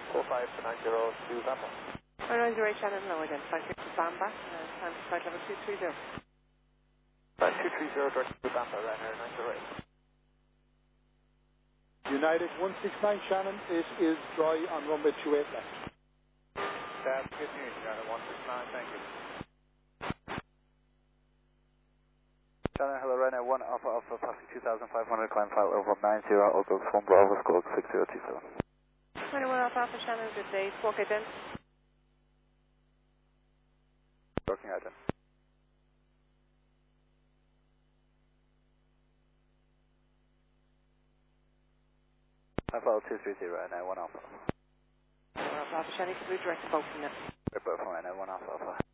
45902 Papa. 908 Shannon low again, flight 6 to Bamba, time to flight level 230. Flight 230 direct to Papa, Ryanair 908. United 169 Shannon, it is dry on runway 28 left. That's good news, United 169, thank you. Shannon, hello, Ryanair 1 Alpha Alpha, passing 2,500, climb flight level 90, Outlook 1 Bravo, squawk 6027. 21 Alpha Alpha Shannon, good day, squawk ident. Working ident. Alpha 230, Ryanair 1 Alpha. 1 Alpha Alpha Shannon, can we direct both from them? We're both from Ryanair 1 Alpha Alpha.